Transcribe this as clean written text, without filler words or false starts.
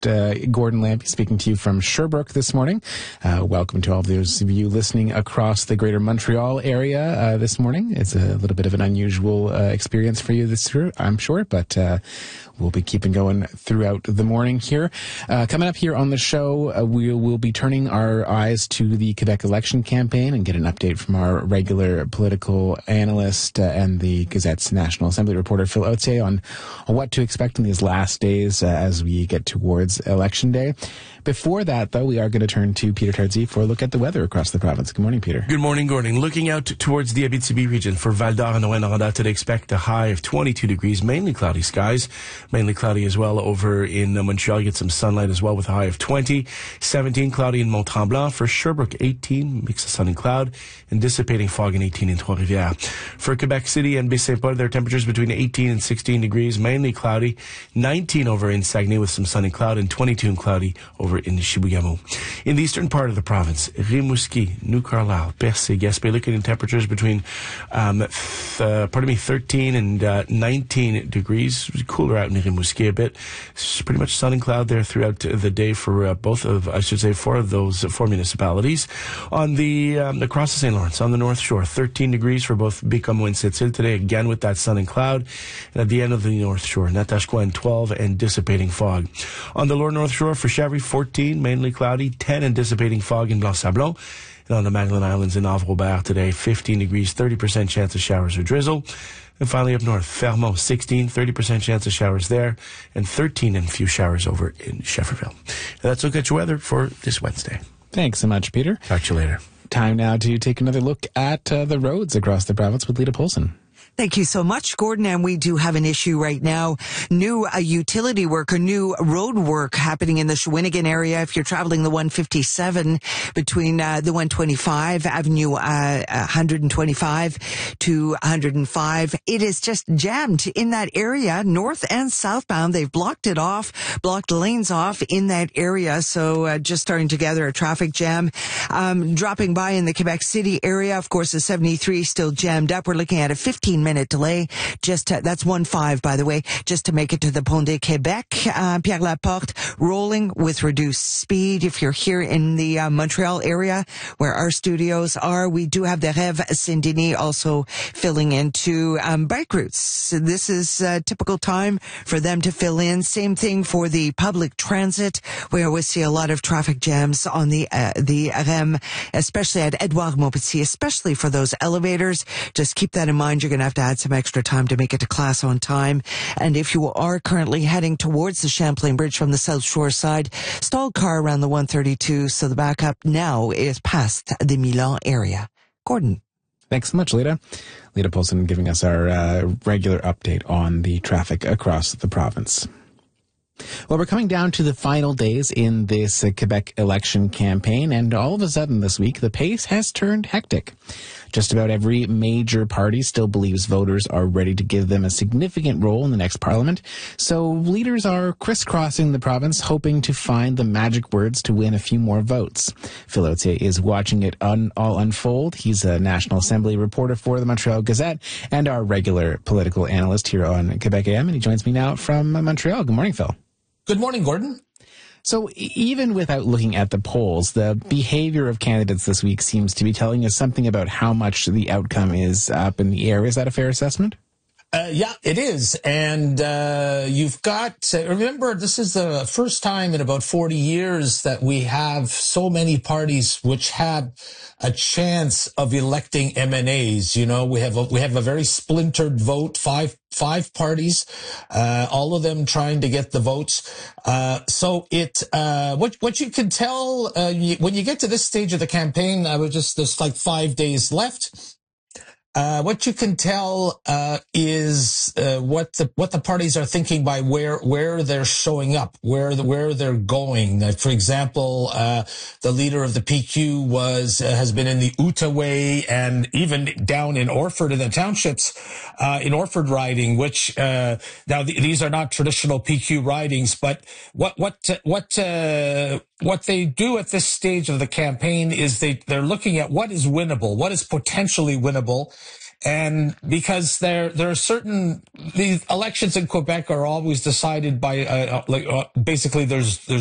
Gordon Lampy speaking to you from Sherbrooke this morning. Welcome to all of those of you listening across the greater Montreal area this morning. It's a little bit of an unusual experience for you this year, I'm sure, but we'll be keeping going throughout the morning here. Coming up here on the show, we will be turning our eyes to the Quebec election campaign and get an update from our regular political analyst and the Gazette's National Assembly reporter, Phil Autier, on what to expect in these last days as we get towards Election Day. Before that, though, we are going to turn to Peter Tardy for a look at the weather across the province. Good morning, Peter. Good morning, Gordon. Looking out towards the Abitibi region for Val-d'Or and Rouyn-Noranda today, expect a high of 22 degrees, mainly cloudy skies. Mainly cloudy as well over in Montreal. You get some sunlight as well with a high of 20. 17 cloudy in Mont-Tremblant. For Sherbrooke, 18, mix of sun and cloud, and dissipating fog in 18 in Trois-Rivières. For Quebec City and Baie-Saint-Paul, their temperatures between 18 and 16 degrees, mainly cloudy. 19 over in Saguenay with some sun and cloud, and 22 and cloudy over in Chibougamau. In the eastern part of the province, Rimouski, New Carlisle, Percé, Gaspé, looking at temperatures between 13 and 19 degrees. Cooler out in Rimouski a bit. It's pretty much sun and cloud there throughout the day for four of those four municipalities. On the across the St. Lawrence, on the North Shore, 13 degrees for both Bécomo and Sept-Îles today, again with that sun and cloud. And at the end of the North Shore, Natashquan, 12 and dissipating fog. On the lower North Shore for Chavry, 14, mainly cloudy, 10 and dissipating fog in Blanc-Sablon. And on the Magdalen Islands in Havre-Robert today, 15 degrees, 30% chance of showers or drizzle. And finally up north, Fermont, 16, 30% chance of showers there, and 13 and few showers over in Shefferville. And that's a look at your weather for this Wednesday. Thanks so much, Peter. Talk to you later. Time now to take another look at the roads across the province with Lita Polson. Thank you so much, Gordon. And we do have an issue right now. New utility work or new road work happening in the Shawinigan area. If you're traveling the 157 between the 125 Avenue 125 to 105, it is just jammed in that area, north and southbound. They've blocked it off, blocked lanes off in that area. So just starting to gather a traffic jam. Dropping by in the Quebec City area, of course, the 73 still jammed up. We're looking at a 15-minute delay. That's 1-5, by the way, just to make it to the Pont de Québec. Pierre Laporte rolling with reduced speed. If you're here in the Montreal area where our studios are, we do have the Rêve Saint-Denis also filling into bike routes. This is a typical time for them to fill in. Same thing for the public transit, where we see a lot of traffic jams on the REM, especially at Edouard Montpetit, especially for those elevators. Just keep that in mind. You're going to have to add some extra time to make it to class on time. And if you are currently heading towards the Champlain Bridge from the South Shore side, stalled car around the 132, so the backup now is past the Milan area. Gordon. Thanks so much, Lita. Lita Polson giving us our regular update on the traffic across the province. Well, we're coming down to the final days in this Quebec election campaign, and all of a sudden this week, the pace has turned hectic. Just about every major party still believes voters are ready to give them a significant role in the next parliament, so leaders are crisscrossing the province, hoping to find the magic words to win a few more votes. Phil Autier is watching it all unfold. He's a National Assembly reporter for the Montreal Gazette and our regular political analyst here on Quebec AM, and he joins me now from Montreal. Good morning, Phil. Good morning, Gordon. So even without looking at the polls, the behavior of candidates this week seems to be telling us something about how much the outcome is up in the air. Is that a fair assessment? Yeah, it is. And you've got, remember, this is the first time in about 40 years that we have so many parties which have a chance of electing MNAs. You know, we have a very splintered vote, five parties, all of them trying to get the votes. So what you can tell, when you get to this stage of the campaign, there's like 5 days left. What you can tell is what the parties are thinking by where they're showing up, where they're going. For example, the leader of the PQ has been in the Outaouais and even down in Orford in the townships, in Orford riding, which now these are not traditional PQ ridings, but what they do at this stage of the campaign is they're looking at what is winnable, what is potentially winnable, And because there are certain, the elections in Quebec are always decided by, basically there's